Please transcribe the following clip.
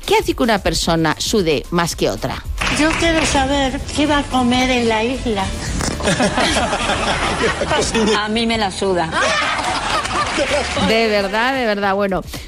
¿Qué hace que una persona sude más que otra? Yo quiero saber qué va a comer en la isla. A mí me la suda. De verdad, bueno.